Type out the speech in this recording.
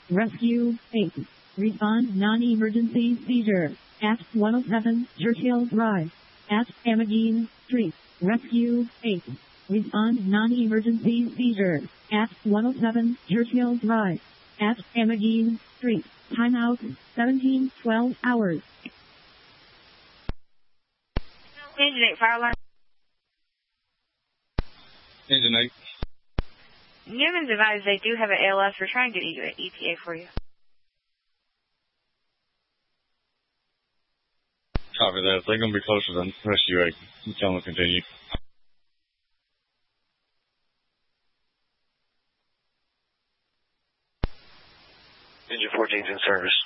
Rescue 8. Respond non-emergency seizure at 107 Churchill Drive at Amageen Street. Rescue 8. Respond non-emergency seizure at 107 Churchill Drive at Amageen Street. Timeout 17:12 hours. Engine 8 fire alarm. Engine 8. Newman's advised they do have an ALS. We're trying to get an ETA for you. Copy that. They're going to be closer than Rescue 8. Tell them to continue. Engine 14's in service.